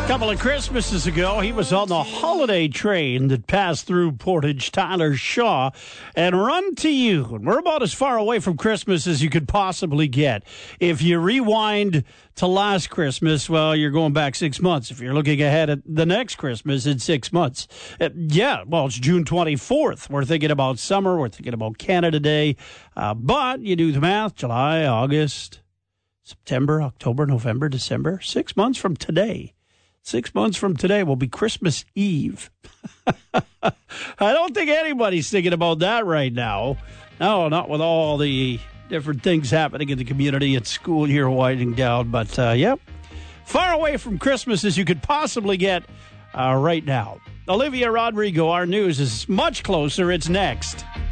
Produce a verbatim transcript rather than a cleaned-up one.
A couple of Christmases ago, he was on the holiday train that passed through Portage, Tyler Shaw, and Run to You. And we're about as far away from Christmas as you could possibly get. If you rewind to last Christmas, well, you're going back six months. If you're looking ahead at the next Christmas, it's six months. Uh, yeah, well, it's June twenty-fourth. We're thinking about summer. We're thinking about Canada Day. Uh, but you do the math, July, August, September, October, November, December, six months from today. Six months from today will be Christmas Eve. I don't think anybody's thinking about that right now. No, not with all the different things happening in the community and school year winding down. But, uh, yep, far away from Christmas as you could possibly get uh, right now. Olivia Rodrigo, our news is much closer. It's next.